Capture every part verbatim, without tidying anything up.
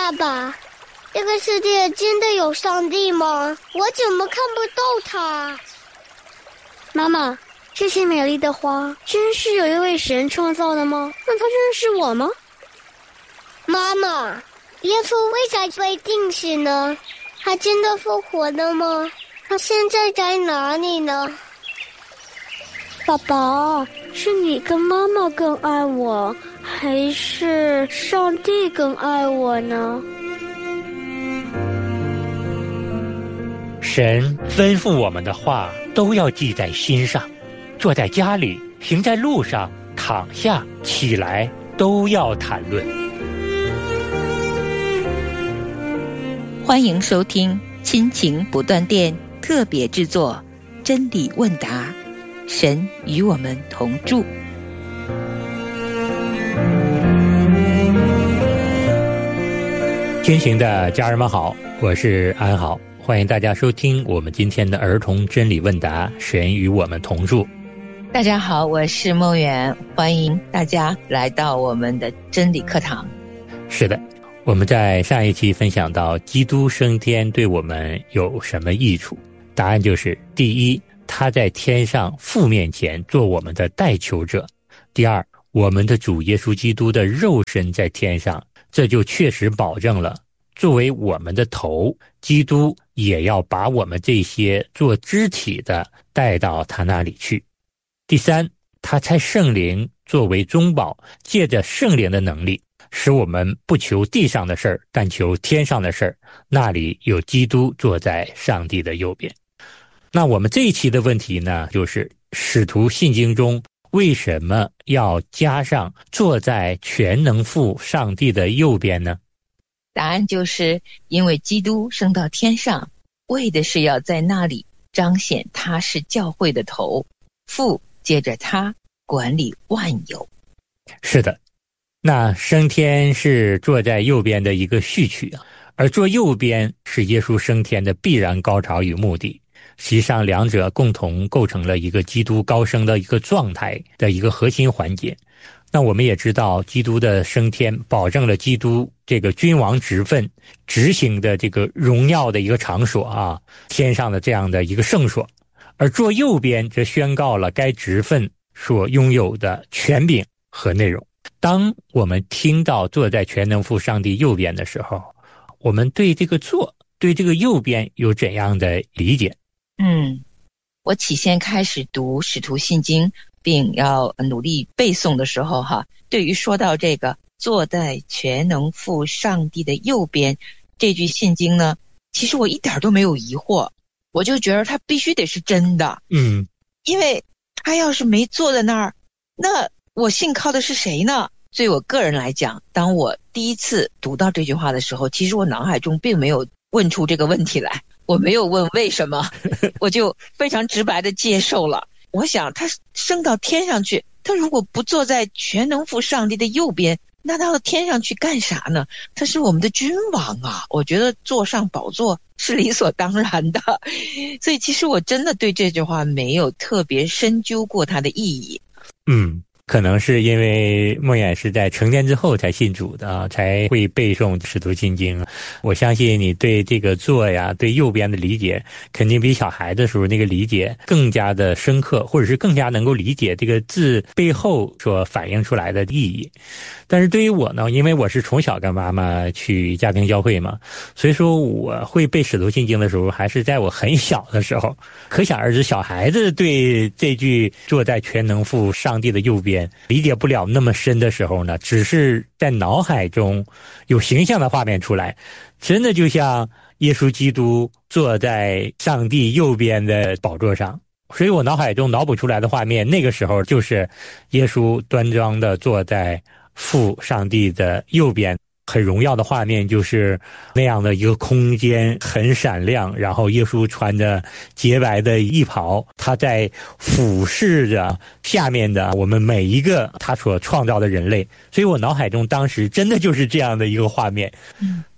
爸爸，这个世界真的有上帝吗？我怎么看不到他？ 妈妈，这些美丽的花真是有一位神创造的吗？那他认识我吗？ 妈妈，耶稣为啥被钉死呢？他真的复活了吗？他现在在哪里呢？ 爸爸，是你跟妈妈更爱我，还是上帝更爱我呢？ 神吩咐我们的话都要记在心上，坐在家里，行在路上，躺下起来都要谈论。 欢迎收听亲情不断电特别制作真理问答，神与我们同住。 亲情的家人们好，我是安好，欢迎大家收听我们今天的儿童真理问答，神与我们同住。 大家好，我是梦圆，欢迎大家来到我们的真理课堂。 是的，我们在上一期分享到基督升天对我们有什么益处，答案就是第一，他在天上父面前做我们的代求者；第二，我们的主耶稣基督的肉身在天上，这就确实保证了作为我们的头，基督也要把我们这些做肢体的带到他那里去。第三，他差圣灵作为中保，借着圣灵的能力，使我们不求地上的事儿，但求天上的事儿，那里有基督坐在上帝的右边。那我们这一期的问题呢，就是使徒信经中为什么要加上坐在全能父上帝的右边呢？ 答案就是因为基督升到天上，为的是要在那里彰显他是教会的头，父借着他管理万有。 是的，那升天是坐在右边的一个序曲啊，而坐右边是耶稣升天的必然高潮与目的。实际上两者共同构成了一个基督高升的一个状态的一个核心环节。那我们也知道，基督的升天保证了基督这个君王职分执行的这个荣耀的一个场所啊，天上的这样的一个圣所，而坐右边则宣告了该职分所拥有的权柄和内容。当我们听到坐在全能父上帝右边的时候，我们对这个坐，对这个右边有怎样的理解？ 嗯，我起先开始读使徒信经并要努力背诵的时候哈，对于说到这个坐在全能父上帝的右边这句信经呢，其实我一点都没有疑惑，我就觉得它必须得是真的。 嗯， 因为他要是没坐在那儿，那我信靠的是谁呢？对我个人来讲，当我第一次读到这句话的时候，其实我脑海中并没有问出这个问题来，我没有问为什么，我就非常直白的接受了。我想他升到天上去，他如果不坐在全能父上帝的右边，那他到天上去干啥呢？他是我们的君王啊，我觉得坐上宝座是理所当然的。所以其实我真的对这句话没有特别深究过它的意义。 嗯，可能是因为梦远是在成年之后才信主的啊，才会背诵使徒信经。我相信你对这个坐呀，对右边的理解，肯定比小孩的时候那个理解更加的深刻，或者是更加能够理解这个字背后所反映出来的意义。但是对于我呢，因为我是从小跟妈妈去家庭教会嘛，所以说我会背使徒信经的时候还是在我很小的时候，可想而知小孩子对这句坐在全能父上帝的右边理解不了那么深的时候呢，只是在脑海中有形象的画面出来，真的就像耶稣基督坐在上帝右边的宝座上，所以我脑海中脑补出来的画面，那个时候就是耶稣端庄的坐在父上帝的右边，很荣耀的画面，就是那样的一个空间很闪亮，然后耶稣穿着洁白的衣袍，他在俯视着下面的我们每一个他所创造的人类，所以我脑海中当时真的就是这样的一个画面。 嗯，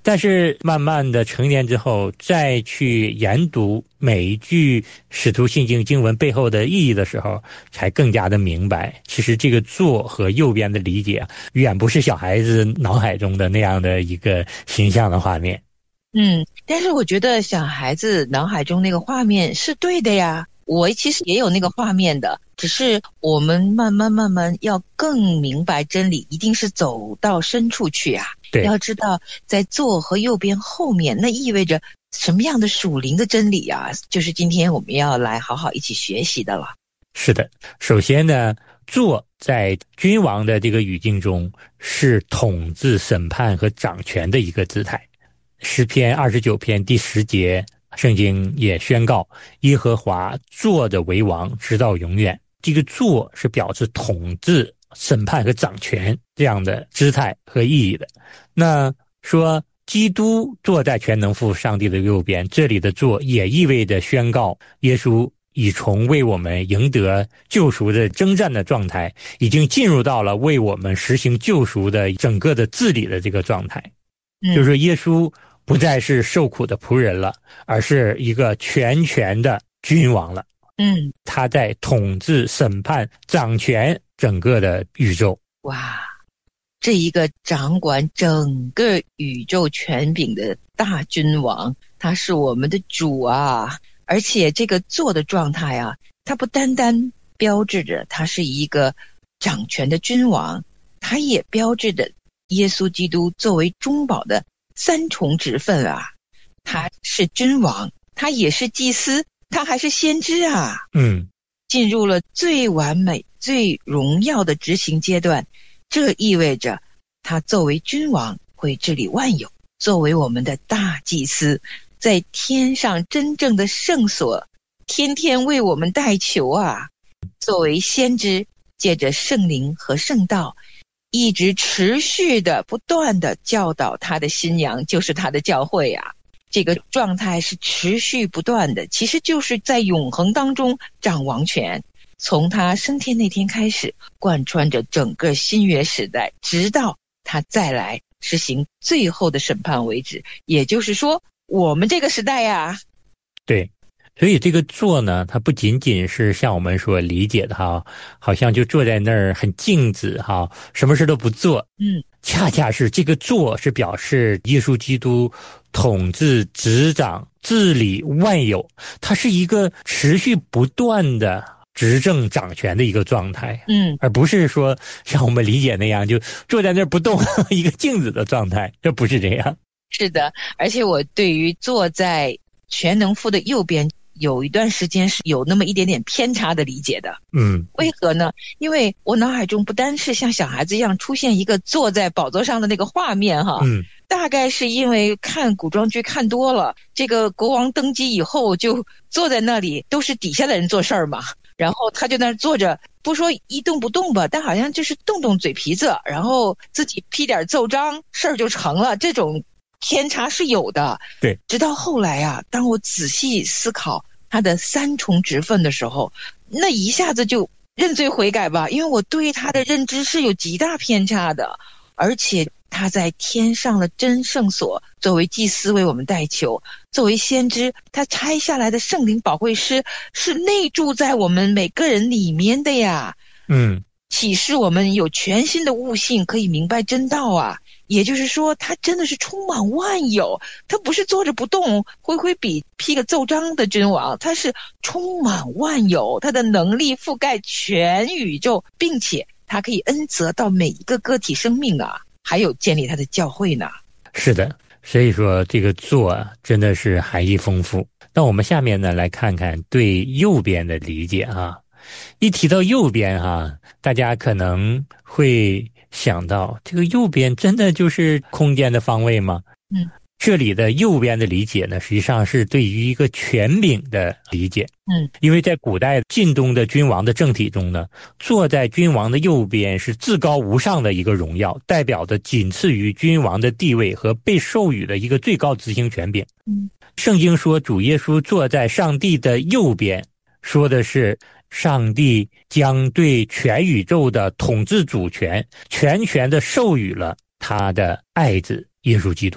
但是慢慢的成年之后，再去研读每一句使徒信经经文背后的意义的时候，才更加的明白，其实这个坐和右边的理解远不是小孩子脑海中的那样的一个形象的画面。 嗯，但是我觉得小孩子脑海中那个画面是对的呀，我其实也有那个画面的，只是我们慢慢慢慢要更明白真理，一定是走到深处去啊。 对， 要知道在左和右边后面，那意味着什么样的属灵的真理啊，就是今天我们要来好好一起学习的了。 是的，首先呢，坐在君王的这个语境中是统治、审判和掌权的一个姿态。诗篇二十九篇第十节，圣经也宣告耶和华坐着为王，直到永远。这个坐是表示统治、审判和掌权这样的姿态和意义的。那说基督坐在全能父上帝的右边，这里的坐也意味着宣告耶稣已从为我们赢得救赎的征战的状态，已经进入到了为我们实行救赎的整个的治理的这个状态。嗯、就是说耶稣不再是受苦的仆人了，而是一个全权的君王了。 嗯， 他在统治、审判、掌权整个的宇宙。 哇，这一个掌管整个宇宙权柄的大君王，他是我们的主啊！而且这个坐的状态啊，他不单单标志着他是一个掌权的君王，他也标志着耶稣基督作为中保的三重职分啊。他是君王，他也是祭司，他还是先知啊。 嗯， 进入了最完美、最荣耀的执行阶段，这意味着他作为君王会治理万有，作为我们的大祭司，在天上真正的圣所，天天为我们代求啊。作为先知，借着圣灵和圣道，一直持续的不断的教导他的新娘，就是他的教会啊。这个状态是持续不断的，其实就是在永恒当中掌王权，从他升天那天开始，贯穿着整个新约时代，直到他再来实行最后的审判为止。也就是说，我们这个时代呀， 对，所以这个坐呢，它不仅仅是像我们所理解的哈，好像就坐在那儿很静止哈，什么事都不做。 嗯， 恰恰是这个坐是表示耶稣基督统治、执掌、治理万有，它是一个持续不断的执政掌权的一个状态。 嗯， 而不是说像我们理解那样就坐在那儿不动一个静止的状态，这不是这样。 是的，而且我对于坐在全能父的右边有一段时间是有那么一点点偏差的理解的。 嗯， 为何呢？因为我脑海中不单是像小孩子一样出现一个坐在宝座上的那个画面哈， 嗯，大概是因为看古装剧看多了，这个国王登基以后就坐在那里，都是底下的人做事儿嘛，然后他就在那坐着，不说一动不动吧，但好像就是动动嘴皮子，然后自己批点奏章，事儿就成了，这种偏差是有的。 对， 直到后来啊，当我仔细思考他的三重职分的时候，那一下子就认罪悔改吧，因为我对他的认知是有极大偏差的。而且他在天上的真圣所作为祭司为我们代求，作为先知，他拆下来的圣灵保惠师是内住在我们每个人里面的呀。 嗯， 启示我们有全新的悟性，可以明白真道啊。也就是说，他真的是充满万有，他不是坐着不动挥挥笔批个奏章的君王，他是充满万有，他的能力覆盖全宇宙，并且他可以恩泽到每一个个体生命啊，还有建立他的教会呢。是的， 所以说这个坐啊，真的是含义丰富。那我们下面呢，来看看对右边的理解啊。一提到右边哈，大家可能会想到这个右边真的就是空间的方位吗？ 嗯， 这里的右边的理解呢，实际上是对于一个权柄的理解。 嗯， 因为在古代晋东的君王的政体中呢，坐在君王的右边是至高无上的一个荣耀，代表着仅次于君王的地位和被授予的一个最高执行权柄。 嗯， 圣经说主耶稣坐在上帝的右边，说的是上帝将对全宇宙的统治主权全权的授予了他的爱子耶稣基督。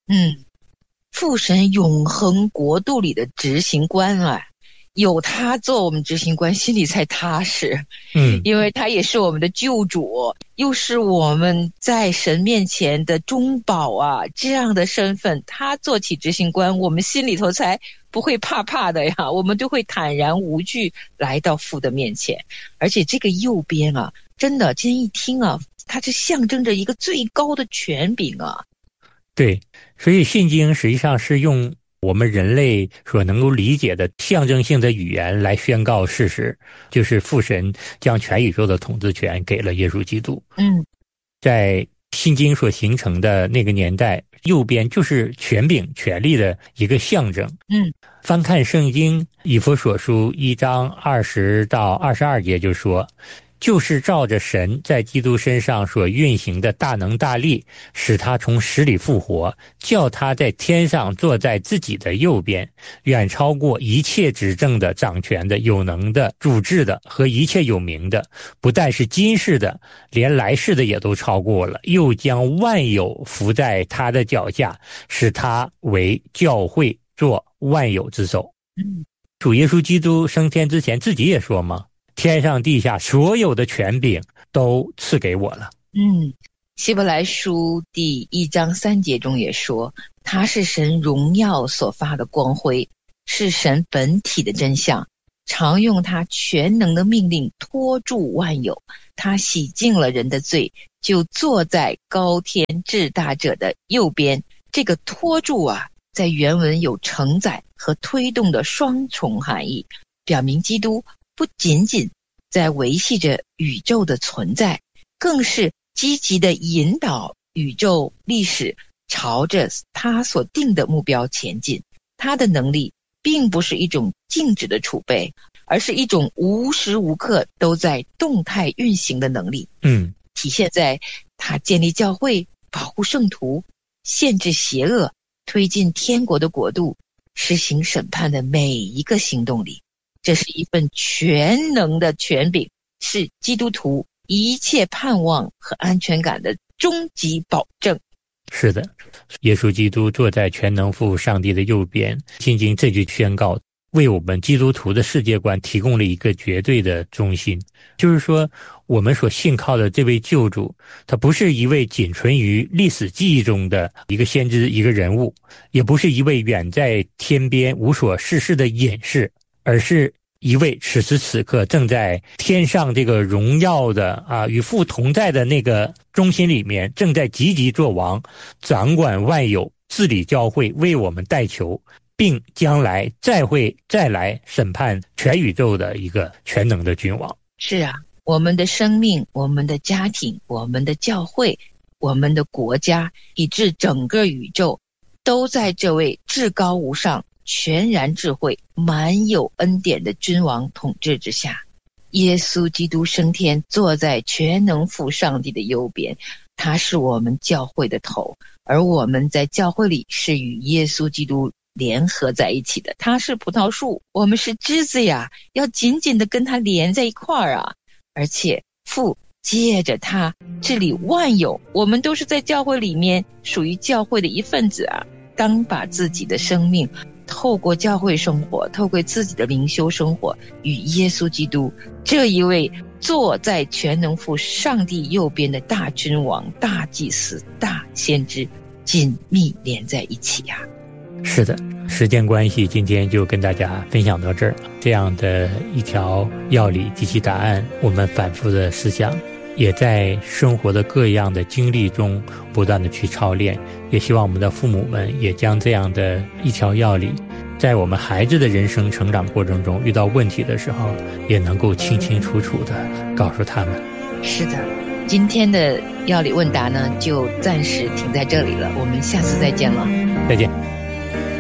嗯，父神永恒国度里的执行官啊，有他做我们执行官，心里才踏实。 嗯， 因为他也是我们的救主，又是我们在神面前的中保啊，这样的身份，他做起执行官，我们心里头才不会怕怕的呀，我们都会坦然无惧来到父的面前。而且这个右边啊，真的今天一听啊，它是象征着一个最高的权柄啊。 对，所以信经实际上是用我们人类所能够理解的象征性的语言来宣告事实，就是父神将全宇宙的统治权给了耶稣基督。 嗯， 在信经所形成的那个年代，右边就是权柄权力的一个象征。 嗯， 翻看圣经以弗所书一章二十到二十二节就说，就是照着神在基督身上所运行的大能大力，使他从死里复活，叫他在天上坐在自己的右边，远超过一切执政的、掌权的、有能的、主治的和一切有名的，不但是今世的，连来世的也都超过了，又将万有伏在他的脚下，使他为教会做万有之首。 嗯， 主耶稣基督升天之前自己也说嘛，天上地下所有的权柄都赐给我了。 嗯，希伯来书第一章三节中也说，他是神荣耀所发的光辉，是神本体的真相，常用他全能的命令托住万有，他洗净了人的罪，就坐在高天至大者的右边。这个托住啊，在原文有承载和推动的双重含义，表明基督不仅仅在维系着宇宙的存在，更是积极地引导宇宙历史朝着他所定的目标前进。他的能力并不是一种静止的储备，而是一种无时无刻都在动态运行的能力。 嗯， 体现在他建立教会、保护圣徒、限制邪恶、推进天国的国度、实行审判的每一个行动里。这是一份全能的权柄，是基督徒一切盼望和安全感的终极保证。 是的，耶稣基督坐在全能父上帝的右边，信经这句宣告为我们基督徒的世界观提供了一个绝对的中心，就是说我们所信靠的这位救主，他不是一位仅存于历史记忆中的一个先知一个人物，也不是一位远在天边无所事事的隐士，而是一位此时此刻正在天上这个荣耀的啊与父同在的那个中心里面，正在积极作王，掌管万有，治理教会，为我们代求，并将来再会再来审判全宇宙的一个全能的君王。 是啊，我们的生命、我们的家庭、我们的教会、我们的国家，以至整个宇宙，都在这位至高无上、全然智慧、满有恩典的君王统治之下。耶稣基督升天，坐在全能父上帝的右边，他是我们教会的头，而我们在教会里是与耶稣基督联合在一起的。他是葡萄树，我们是枝子呀，要紧紧的跟他连在一块儿啊。而且父借着他治理万有，我们都是在教会里面属于教会的一份子啊。当把自己的生命透过教会生活，透过自己的灵修生活，与耶稣基督这一位坐在全能父上帝右边的大君王、大祭司、大先知紧密连在一起啊。 是的，时间关系，今天就跟大家分享到这儿。这样的一条要理及其答案，我们反复的思想，也在生活的各样的经历中不断的去操练。也希望我们的父母们也将这样的一条要理，在我们孩子的人生成长过程中遇到问题的时候，也能够清清楚楚的告诉他们。 是的，今天的要理问答呢，就暂时停在这里了，我们下次再见了。 再见。